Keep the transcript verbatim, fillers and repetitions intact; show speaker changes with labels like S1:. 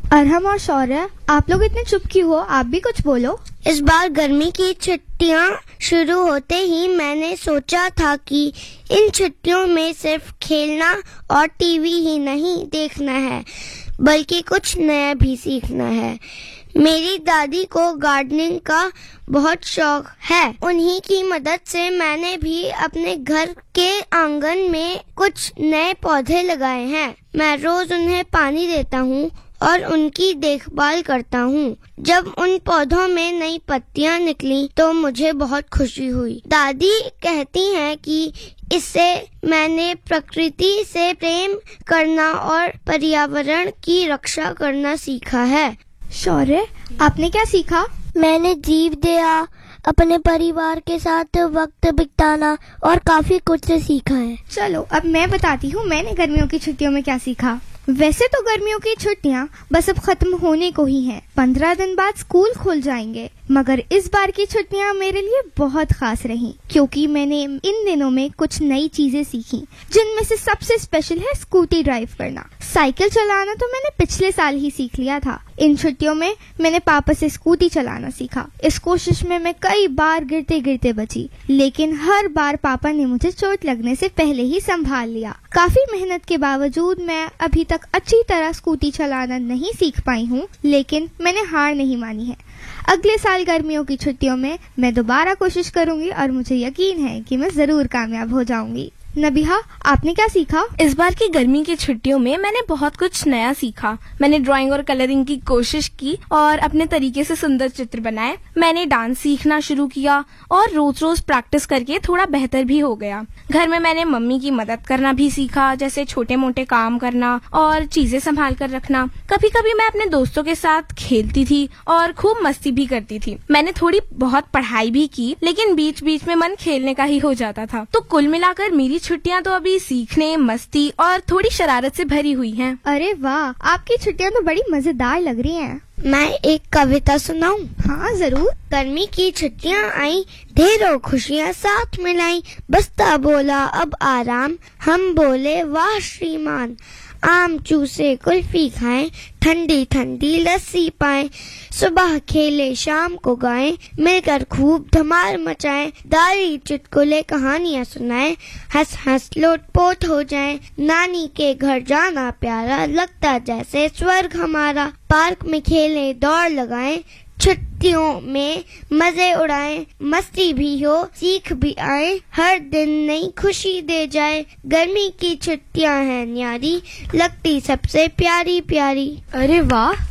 S1: अरहम और शौर्य, आप लोग इतने चुप क्यों हो? आप भी कुछ बोलो।
S2: इस बार गर्मी की छुट्टियां शुरू होते ही मैंने सोचा था कि इन छुट्टियों में सिर्फ खेलना और टीवी ही नहीं देखना है, बल्कि कुछ नया भी सीखना है। मेरी दादी को गार्डनिंग का बहुत शौक है। उन्हीं की मदद से मैंने भी अपने घर के आंगन में कुछ नए पौधे लगाए हैं। मैं रोज उन्हें पानी देता हूँ और उनकी देखभाल करता हूँ। जब उन पौधों में नई पत्तियाँ निकली तो मुझे बहुत खुशी हुई। दादी कहती हैं कि इससे मैंने प्रकृति से प्रेम करना और पर्यावरण की रक्षा करना सीखा है।
S1: शौर्य, आपने क्या सीखा?
S2: मैंने जीव दया, अपने परिवार के साथ वक्त बिताना और काफी कुछ सीखा है।
S1: चलो अब मैं बताती हूँ मैंने गर्मियों की छुट्टियों में क्या सीखा। वैसे तो गर्मियों की छुट्टियां बस अब खत्म होने को ही हैं। पंद्रह दिन बाद स्कूल खुल जाएंगे, मगर इस बार की छुट्टियां मेरे लिए बहुत खास रहीं, क्योंकि मैंने इन दिनों में कुछ नई चीजें सीखी, जिनमें से सबसे स्पेशल है स्कूटी ड्राइव करना। साइकिल चलाना तो मैंने पिछले साल ही सीख लिया था। इन छुट्टियों में मैंने पापा से स्कूटी चलाना सीखा। इस कोशिश में मैं कई बार गिरते गिरते बची, लेकिन हर बार पापा ने मुझे चोट लगने से पहले ही संभाल लिया। काफी मेहनत के बावजूद मैं अभी तक अच्छी तरह स्कूटी चलाना नहीं सीख पाई हूँ, लेकिन मैंने हार नहीं मानी है। अगले साल गर्मियों की छुट्टियों में मैं दोबारा कोशिश करूंगी और मुझे यकीन है कि मैं जरूर कामयाब हो जाऊंगी। नबिहा, आपने क्या सीखा?
S3: इस बार की गर्मी की छुट्टियों में मैंने बहुत कुछ नया सीखा। मैंने ड्राइंग और कलरिंग की कोशिश की और अपने तरीके से सुंदर चित्र बनाए। मैंने डांस सीखना शुरू किया और रोज रोज प्रैक्टिस करके थोड़ा बेहतर भी हो गया। घर में मैंने मम्मी की मदद करना भी सीखा, जैसे छोटे मोटे काम करना और चीजें संभाल कर रखना। कभी कभी मैं अपने दोस्तों के साथ खेलती थी और खूब मस्ती भी करती थी। मैंने थोड़ी बहुत पढ़ाई भी की, लेकिन बीच बीच में मन खेलने का ही हो जाता था। तो कुल मिलाकर मेरी छुट्टियां तो अभी सीखने, मस्ती और थोड़ी शरारत से भरी हुई हैं।
S1: अरे वाह, आपकी छुट्टियां तो बड़ी मजेदार लग रही हैं।
S2: मैं एक कविता सुनाऊं?
S1: हाँ जरूर।
S2: गर्मी की छुट्टियां आई, ढेरों खुशियां साथ मिलाई। बस्ता बोला अब आराम, हम बोले वाह श्रीमान। आम चूसे कुल्फी खाएं, ठंडी ठंडी लस्सी पाएं। सुबह खेले शाम को गाएं, मिलकर खूब धमाल मचाएं। दादी चुटकुले कहानियां सुनाएं, हंस हंस लोटपोट हो जाएं। नानी के घर जाना प्यारा, लगता जैसे स्वर्ग हमारा। पार्क में खेलें, दौड़ लगाएं, छुट्टियों में मजे उड़ाएं। मस्ती भी हो, सीख भी आए, हर दिन नई खुशी दे जाए। गर्मी की छुट्टियां हैं न्यारी, लगती सबसे प्यारी प्यारी।
S1: अरे वाह,